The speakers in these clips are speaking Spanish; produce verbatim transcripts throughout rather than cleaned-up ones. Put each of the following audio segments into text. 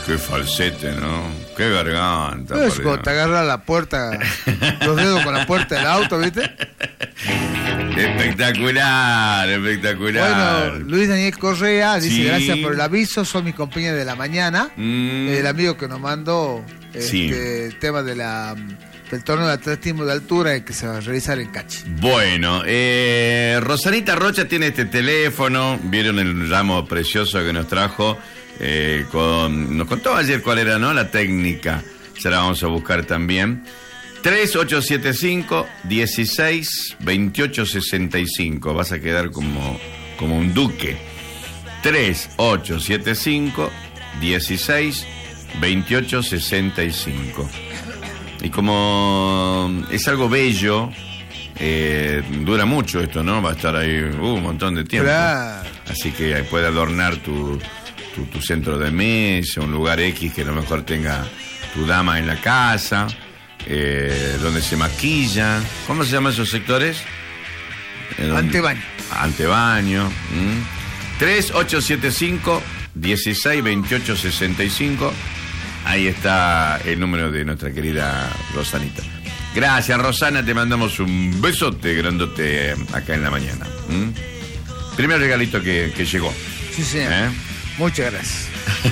Qué falsete, ¿no? Qué garganta. No es cuando te agarra la puerta, los dedos con la puerta del auto, ¿viste? Espectacular, espectacular. Bueno, Luis Daniel Correa dice, sí. gracias por el aviso, son mis compañeros de la mañana. Mm. El amigo que nos mandó este, sí. el tema de la, del torneo de atletismo de altura que se va a realizar en Cachi. Bueno, eh, Rosanita Rocha tiene este teléfono, vieron el ramo precioso que nos trajo. Eh, con, nos contó ayer cuál era, ¿no? La técnica. Se la vamos a buscar también. tres ocho siete cinco, dieciséis, veintiocho sesenta y cinco. Vas a quedar como, como un duque. tres ocho siete cinco, dieciséis, veintiocho sesenta y cinco. Y como es algo bello, eh, dura mucho esto, ¿no? Va a estar ahí uh, un montón de tiempo. Claro. Así que puede adornar tu... Tu, tu centro de mesa, un lugar X que a lo mejor tenga tu dama en la casa, eh, donde se maquilla. ¿Cómo se llaman esos sectores? Eh, Antebaño. Antebaño. tres ocho siete cinco, dieciséis, veintiocho sesenta y cinco. Ahí está el número de nuestra querida Rosanita. Gracias, Rosana, te mandamos un besote grandote acá en la mañana. ¿Mm? Primer regalito que, que llegó. Sí, señor. ¿Eh? Muchas gracias.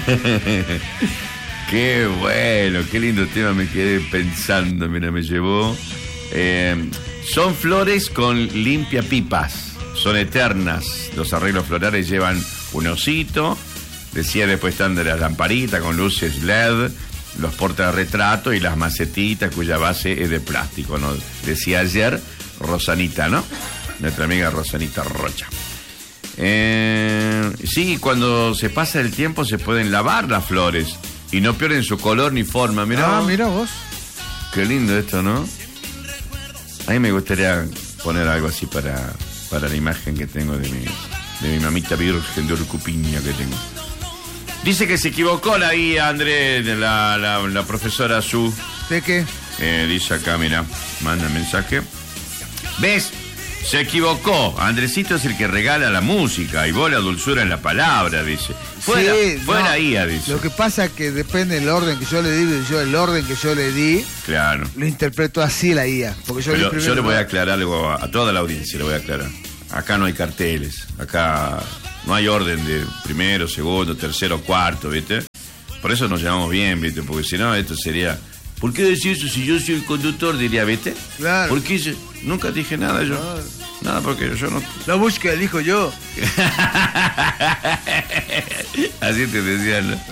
Qué bueno, qué lindo tema, me quedé pensando, mira, me llevó. Eh, son flores con limpia pipas, son eternas. Los arreglos florales llevan un osito, decía, después están de las lamparitas con luces L E D, los portarretratos y las macetitas cuya base es de plástico, ¿no? Decía ayer Rosanita, ¿no? Nuestra amiga Rosanita Rocha. Eh, sí, cuando se pasa el tiempo se pueden lavar las flores y no pierden su color ni forma. Mirá, ah, mira vos. Qué lindo esto, ¿no? A mí me gustaría poner algo así para, para la imagen que tengo de mi, de mi mamita virgen de Urcupiña que tengo. Dice que se equivocó la guía, Andrés, de la, la, la profesora Su. ¿De qué? Eh, dice acá, mira, manda mensaje. ¿Ves? Se equivocó. Andresito es el que regala la música y vos la dulzura en la palabra, dice. Fuera, sí, fuera no, I A, dice. Lo que pasa es que depende del orden que yo le di, yo el orden que yo le di, claro, lo interpreto así la I A. Porque yo, Pero le yo le voy a aclarar algo a, a toda la audiencia, le voy a aclarar. Acá no hay carteles, acá no hay orden de primero, segundo, tercero, cuarto, ¿viste? Por eso nos llevamos bien, ¿viste? Porque si no, esto sería... ¿Por qué decir eso si yo soy el conductor? Diría, ¿viste? Claro. ¿Por qué yo? Nunca dije nada yo. No. Nada, porque yo no... La música elijo yo. Así te decían, ¿no?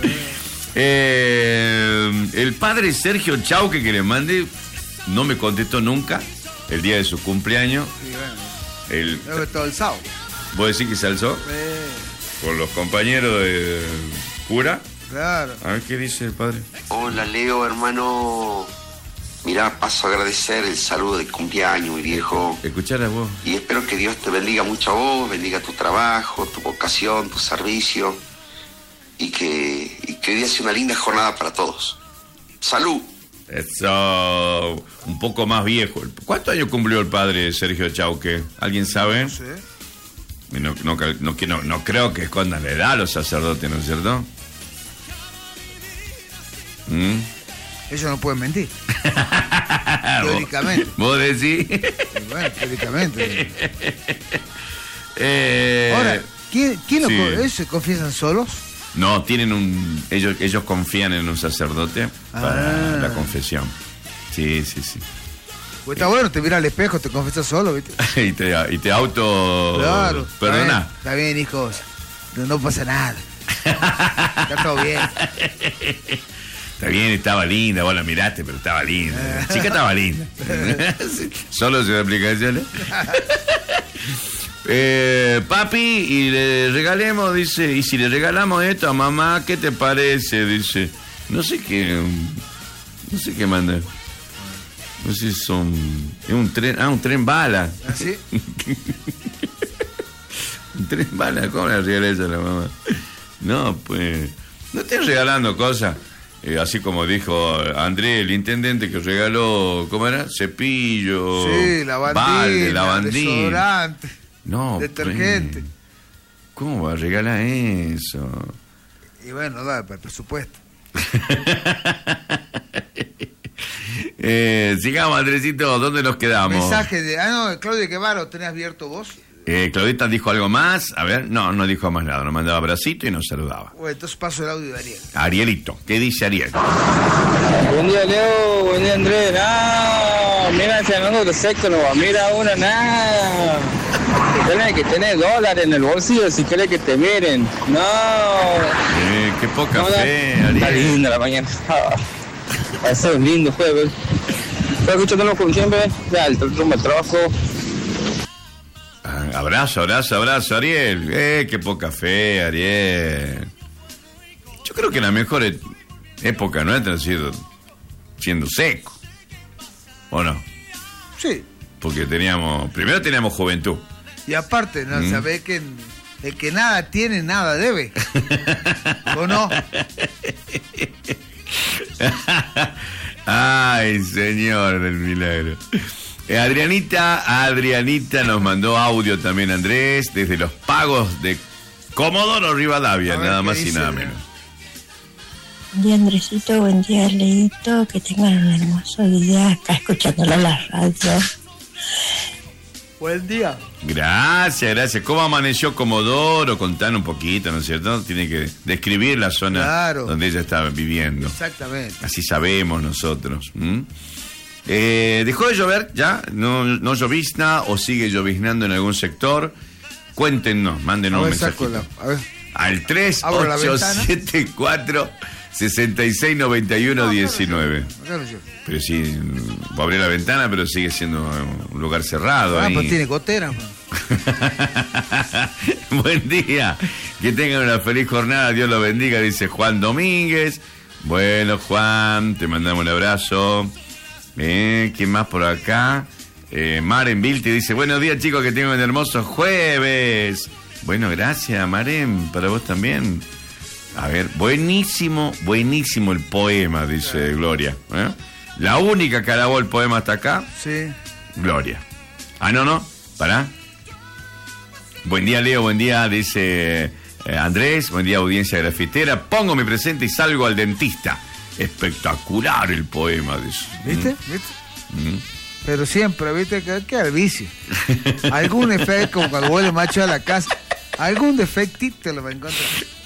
eh, el padre Sergio Chauque que le mandé no me contestó nunca el día de su cumpleaños. Sí, bueno. El... Creo que todo el sábado. ¿Vos decís que se alzó? Eh. Por los compañeros de cura. Claro. A ver qué dice el padre. Hola, Leo, hermano. Mirá, paso a agradecer el saludo de cumpleaños, mi viejo. Escuchar a vos. Y espero que Dios te bendiga mucho a vos, bendiga tu trabajo, tu vocación, tu servicio. Y que, y que hoy día sea una linda jornada para todos. ¡Salud! Eso, un poco más viejo. ¿Cuántos años cumplió el padre Sergio Chauque? ¿Alguien sabe? No sé. No, no, no, no, no creo que escondan la edad a los sacerdotes, ¿no es cierto? ¿Mm? Ellos no pueden mentir. Teóricamente. ¿Vos decís? Bueno, teóricamente. eh, Ahora, ¿quién, quién sí. lo, ¿ellos se confiesan solos? No, tienen un... Ellos, ellos confían en un sacerdote para ah. la confesión. Sí, sí, sí. Pues está bueno, te miras al espejo, te confiesas solo, ¿viste? y, te, y te auto... Claro. Perdona. Está bien, hijos. No, no pasa nada. Está todo bien. Está bien, estaba linda, vos la miraste, pero estaba linda. La chica estaba linda. Solo sin aplicaciones. eh, papi, y le regalemos, dice, y si le regalamos esto a mamá, ¿qué te parece? Dice, no sé qué, no sé qué manda. No sé si son, es un tren, ah, un tren bala. ¿Ah, sí? Un tren bala, ¿cómo le regala eso a la mamá? No, pues, no estén regalando cosas. Eh, así como dijo André, el intendente, que regaló, ¿cómo era? Cepillo, sí, lavandina, balde, lavandina, desodorante, no, detergente. Pues, ¿cómo va a regalar eso? Y bueno, da para el presupuesto. eh, sigamos, Andresito, ¿dónde nos quedamos? Mensaje de... Ah, no, Claudia Guevara, ¿lo tenés abierto vos? Eh, Claudita dijo algo más. A ver, no, no dijo más nada. Nos mandaba abracito y nos saludaba. Bueno, entonces paso el audio de Ariel. Arielito, ¿qué dice Ariel? Buen día, Leo. Buen día, Andrés. No, mira ese amigo de secto, no. Mira uno, nada. Tenés que tener dólares en el bolsillo si querés que te miren. No. Eh, qué poca no, fe, no. Ariel. Está linda la mañana. Va a ser un lindo jueves. Estoy escuchándonos como siempre. Ya, el rumbo al trabajo. Ah, abrazo, abrazo, abrazo, Ariel. Eh, qué poca fe, Ariel. Yo creo que la mejor e- época nuestra ha sido siendo seco. ¿O no? Sí. Porque teníamos, primero teníamos juventud. Y aparte, ¿no? Mm. Sabés que el que nada tiene, nada debe. ¿O no? Ay, señor del milagro. Eh, Adrianita, Adrianita nos mandó audio también, Andrés, desde los pagos de Comodoro Rivadavia, ver, nada ¿qué más y dice? nada menos. Buen día, Andresito, buen día, Leito, que tengan un hermoso día acá escuchándolo en la radio. Buen día. Gracias, gracias. ¿Cómo amaneció Comodoro? Contanos un poquito, ¿no es cierto? Tiene que describir la zona Claro. donde ella estaba viviendo. Exactamente. Así sabemos nosotros. ¿m? Eh, ¿Dejó de llover ya? ¿No, no llovizna o sigue lloviznando en algún sector? Cuéntenos, mándenos A un ver, saco mensajito. la... A ver. Al tres Abro la ocho ventana. siete cuatro, seis seis nueve uno uno nueve. Acá no llueve. Pero sí, voy a abrir la ventana, pero sigue siendo un lugar cerrado. Ah, ahí. pues tiene gotera, man. Buen día, que tengan una feliz jornada, Dios los bendiga, dice Juan Domínguez. Bueno, Juan, te mandamos un abrazo. Eh, ¿Quién más por acá? Eh, Maren Bill te dice, buenos días chicos, que tengan un hermoso jueves. Bueno, gracias Maren, para vos también. A ver, buenísimo, buenísimo el poema, dice Gloria. ¿eh? La única que alabó el poema hasta acá, Sí. Gloria. Ah, no, no, pará. Buen día, Leo, buen día, dice eh, Andrés, buen día, audiencia grafitera. Pongo mi presente y salgo al dentista. Espectacular el poema, dice. ¿Viste? Mm. ¿Viste? Mm. Pero siempre, ¿viste? Que queda el vicio. Algún efecto, como cuando vuelve macho a la casa. Algún defectito lo va a encontrar.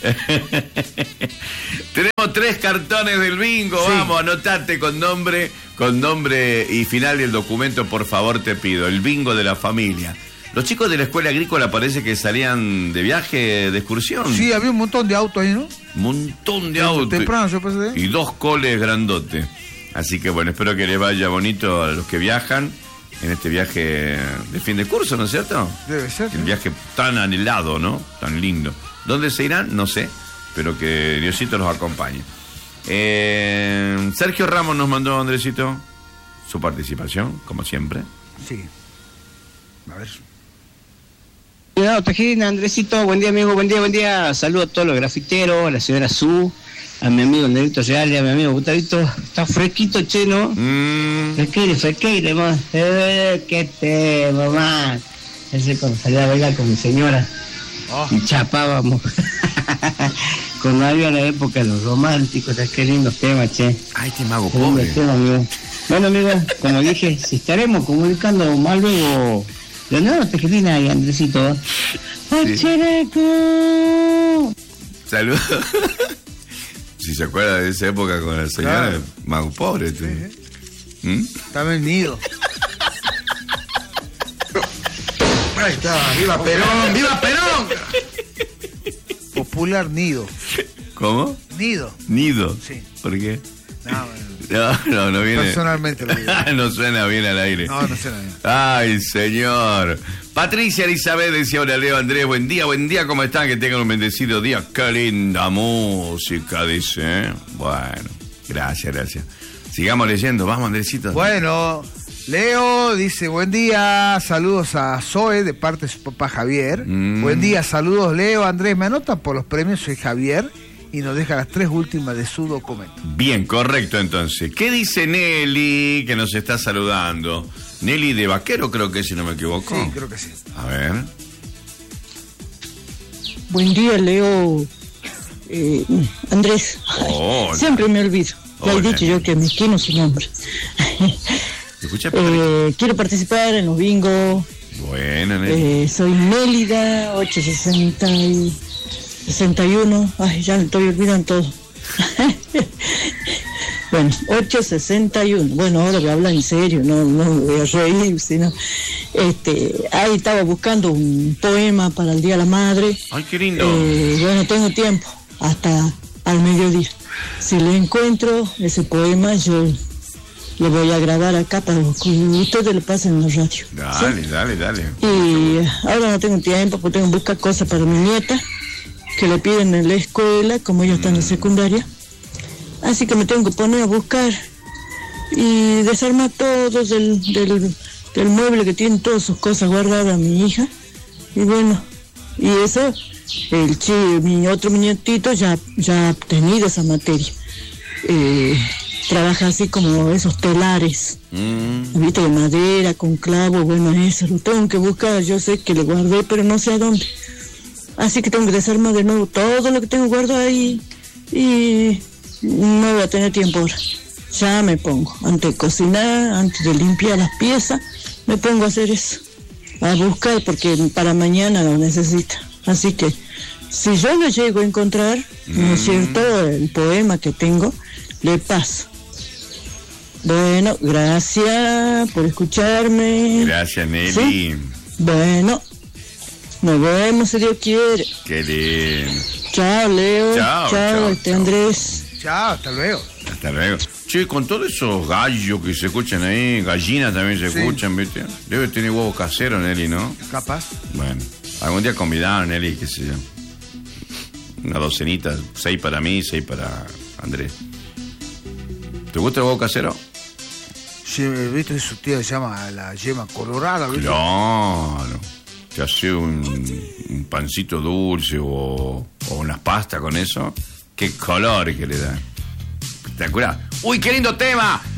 Tenemos tres cartones del bingo, Sí. vamos, anotate con nombre, con nombre y final del documento, por favor, te pido. El bingo de la familia. Los chicos de la escuela agrícola parece que salían de viaje, de excursión. Sí, había un montón de autos ahí, ¿no? Un montón de autos. Temprano se puede hacer. Y dos coles grandotes. Así que bueno, espero que les vaya bonito a los que viajan en este viaje de fin de curso, ¿no es cierto? Debe ser. El ¿sí? viaje tan anhelado, ¿no? Tan lindo. ¿Dónde se irán? No sé, pero que Diosito los acompañe. Eh, Sergio Ramos nos mandó, Andresito, su participación, como siempre. Sí. A ver. Cuidado, Tejín, Andresito, buen día, amigo, buen día, buen día. Saludos a todos los grafiteros, a la señora Su, a mi amigo Nerito Real y a mi amigo Gustavito. Está fresquito, che, ¿no? Mm, Fresqueire, fresqueire, más. Eh, qué te, mamá. Ese cuando salía a bailar con mi señora. Oh. Y chapábamos. Cuando había la época de los románticos, qué lindos temas, che. ay, qué mago Qué lindos pobre. temas, amigo. Bueno, amigo, como dije, si estaremos comunicando más luego de nuevo, Tejelina y Andresito. ¡Pachereco! Saludos. Si se acuerda de esa época con la señora, Claro. mago pobre. tú. ¿Mm? Estaba el nido. Ahí está. ¡Viva Perón! ¡Viva Perón! Popular nido. ¿Cómo? Nido. Nido. Sí. ¿Por qué? No, bueno, No, no, no viene. personalmente lo digo. No suena bien al aire. No, no sé nada. Ay, señor. Patricia Elizabeth decía, hola Leo Andrés, buen día, buen día, ¿cómo están? Que tengan un bendecido día. Qué linda música, dice. ¿eh? Bueno, gracias, gracias. Sigamos leyendo, vamos Andresito. Bueno, Leo dice, buen día, saludos a Zoe de parte de su papá Javier. Mm. Buen día, saludos Leo, Andrés, me anotan por los premios, soy Javier. Y nos deja las tres últimas de su documento. Bien, correcto entonces. ¿Qué dice Nelly que nos está saludando? Nelly de Vaquero creo que, si no me equivoco. Sí, creo que sí. A ver. Buen día, Leo. Eh, Andrés, Hola. siempre me olvido. Le he Hola. dicho yo que mezquino su nombre. Escucha, eh, quiero participar en los bingos. bueno, Nelly. Eh, soy Mélida, ocho sesenta y sesenta y uno. Ay, ya me estoy olvidando todo. Bueno, ocho sesenta y uno. Bueno, ahora voy a hablar en serio, no, no me voy a reír, sino. Este, ahí estaba buscando un poema para el Día de la Madre. Ay, qué lindo. Eh, bueno, tengo tiempo, hasta al mediodía. Si le encuentro ese poema, yo lo voy a grabar acá para que ustedes lo pasen en la radio. Dale, ¿sí? dale, dale. Y ahora no tengo tiempo porque tengo que buscar cosas para mi nieta, que le piden en la escuela, como ella está en la secundaria. Así que me tengo que poner a buscar y desarmar todo del, del, del mueble que tiene todas sus cosas guardadas mi hija. Y bueno, y eso, el chi, mi otro nietito ya, ya ha tenido esa materia. Eh, trabaja así como esos telares, Mm. viste, de madera, con clavo, bueno, eso lo tengo que buscar. Yo sé que le guardé, pero no sé a dónde. Así que tengo que desarmar de nuevo todo lo que tengo guardado ahí y no voy a tener tiempo ahora. Ya me pongo, antes de cocinar, antes de limpiar las piezas, me pongo a hacer eso, a buscar, porque para mañana lo necesita. Así que, si yo lo llego a encontrar, ¿no es cierto?, el poema que tengo, le paso. Bueno, gracias por escucharme. Gracias, Nelly. ¿Sí? Bueno, nos vemos si Dios quiere. Qué lindo. Chao, Leo. Chao, Chao, chao, este chao. Andrés. Chao, hasta luego. Hasta luego. Che, con todos esos gallos que se escuchan ahí, gallinas también se Sí. escuchan, ¿viste? Debe tener huevos caseros, Nelly, ¿no? Capaz. Bueno, algún día convidaron, Nelly, qué sé yo. Una docenita, seis para mí, seis para Andrés. ¿Te gusta el huevo casero? Sí, viste, su tía se llama la yema colorada, ¿viste? Claro. Te hace un, un pancito dulce o, o unas pastas con eso. Qué color que le da. Espectacular. ¡Uy, qué lindo tema!